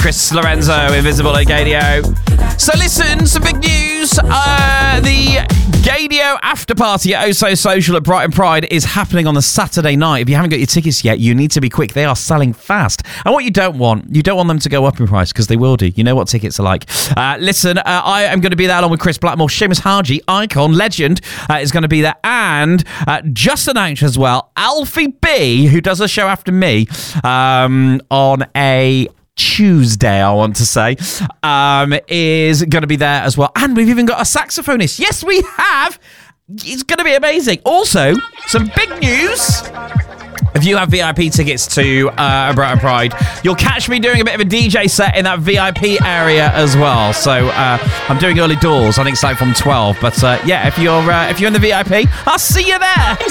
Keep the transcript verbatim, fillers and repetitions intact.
Chris Lorenzo, Invisible at Gaydio. So listen, some big news. Uh, the Gaydio after party at Oh So Social at Brighton Pride is happening on the Saturday night. If you haven't got your tickets yet, you need to be quick. They are selling fast. And what you don't want, you don't want them to go up in price, because they will do. You know what tickets are like. Uh, listen, uh, I am going to be there along with Chris Blackmore, Seamus Haji, icon, legend, uh, is going to be there. And uh, just announced as well, Alfie B, who does a show after me um, on a Tuesday, I want to say, um, is going to be there as well. And we've even got a saxophonist. Yes, we have. It's going to be amazing. Also, some big news. If you have V I P tickets to uh, Brighton Pride, you'll catch me doing a bit of a D J set in that V I P area as well. So uh, I'm doing early doors. I think it's like from twelve. But uh, yeah, if you're uh, if you're in the V I P, I'll see you there.